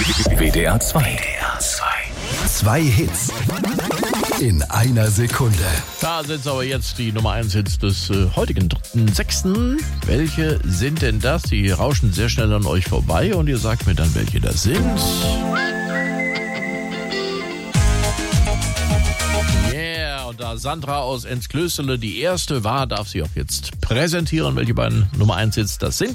WDR 2. Zwei Hits in einer Sekunde. Da sind aber jetzt die Nummer 1 Hits des heutigen 3.6. Welche sind denn das? Die rauschen sehr schnell an euch vorbei und ihr sagt mir dann, welche das sind. Yeah, und da Sandra aus Ennsklösterle die erste war, darf sie auch jetzt präsentieren, welche beiden Nummer 1 Hits das sind.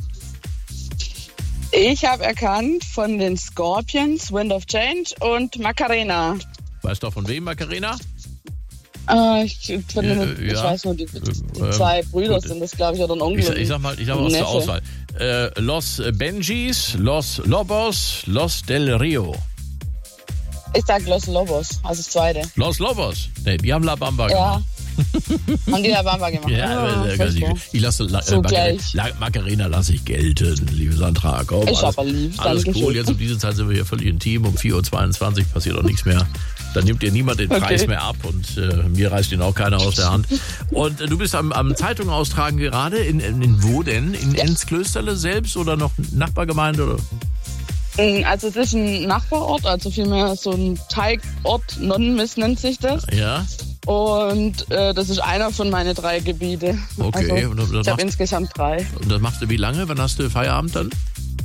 Ich habe erkannt von den Scorpions, Wind of Change und Macarena. Weißt du auch von wem, Macarena? Ich weiß nur, die zwei Brüder sind das, glaube ich, oder ein Onkel. Ich sag mal aus der Auswahl. Los Benjis, Los Lobos, Los del Rio. Ich sag Los Lobos, also das zweite. Los Lobos? Nee, die haben La Bamba gemacht. Haben die La Bamba gemacht? Ich lasse Macarena lasse ich gelten, liebe Sandra. Komm, alles cool, jetzt um diese Zeit sind wir hier völlig intim, um 4.22 Uhr passiert auch nichts mehr. Dann nimmt dir niemand den Preis mehr ab und mir reißt ihn auch keiner aus der Hand. Und du bist am Zeitung austragen gerade, in wo denn? In Ennsklösterle selbst oder noch Nachbargemeinde? Oder? Also es ist ein Nachbarort, also vielmehr so ein Teigort, Nonnenmist nennt sich das. Ja. Und das ist einer von meinen 3 Gebiete. Okay. Also, ich habe insgesamt 3. Und das machst du wie lange? Wann hast du Feierabend dann?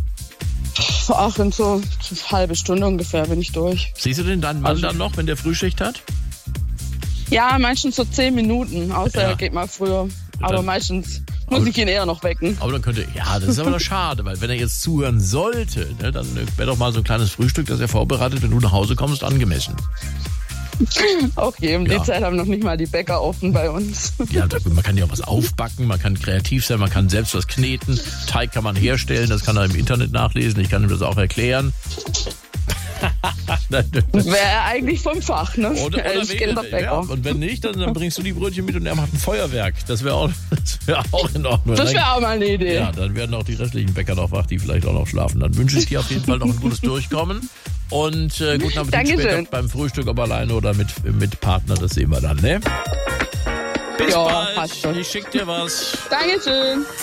In so eine halbe Stunde ungefähr bin ich durch. Siehst du denn deinen Mann dann noch, wenn der Frühschicht hat? Ja, meistens so 10 Minuten, außer er geht mal früher. Aber meistens muss ich ihn eher noch wecken. Aber dann das ist aber doch schade, weil wenn er jetzt zuhören sollte, ne, dann wäre doch mal so ein kleines Frühstück, das er vorbereitet, wenn du nach Hause kommst, angemessen. Okay, die Zeit haben noch nicht mal die Bäcker offen bei uns. Ja, man kann ja auch was aufbacken, man kann kreativ sein, man kann selbst was kneten, Teig kann man herstellen, das kann er im Internet nachlesen, ich kann ihm das auch erklären. Wäre er eigentlich vom Fach, ne? Oder ja, und wenn nicht, dann bringst du die Brötchen mit und er macht ein Feuerwerk. Das wäre auch in Ordnung. Das wäre auch mal eine Idee. Ja, dann werden auch die restlichen Bäcker noch wach, die vielleicht auch noch schlafen. Dann wünsche ich dir auf jeden Fall noch ein gutes Durchkommen. Und guten Appetit später beim Frühstück, ob alleine oder mit Partner, das sehen wir dann, ne? Bis bald. Ich schick dir was. Dankeschön.